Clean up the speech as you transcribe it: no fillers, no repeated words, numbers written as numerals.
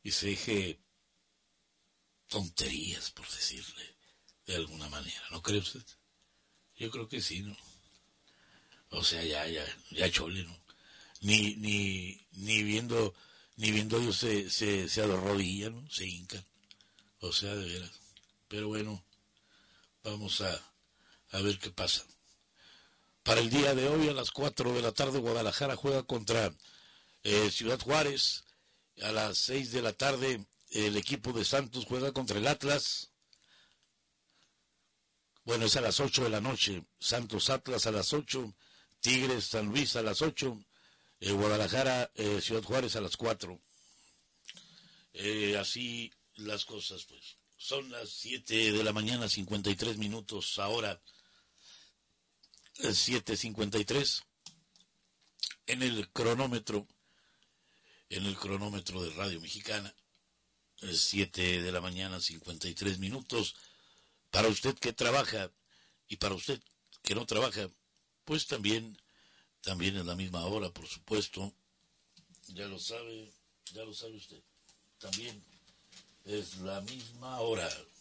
y se deje tonterías, por decirle de alguna manera, ¿no cree usted? Yo creo que sí, ¿no? O sea, ya chole, ¿no? Ni viendo Dios se arrodilla, ¿no? Se hinca. O sea, de veras. Pero bueno, vamos a ver qué pasa. Para el día de hoy a las 4 de la tarde Guadalajara juega contra Ciudad Juárez. A las 6 de la tarde el equipo de Santos juega contra el Atlas. Bueno, es a las 8 de la noche. Santos Atlas a las 8. Tigres San Luis a las 8. Guadalajara Ciudad Juárez a las 4. Así las cosas, pues. Son las 7 de la mañana, 53 minutos ahora. 7:53 en el cronómetro de Radio Mexicana. 7 de la mañana, 53 minutos. Para usted que trabaja y para usted que no trabaja, pues también es la misma hora, por supuesto. Ya lo sabe usted. También es la misma hora.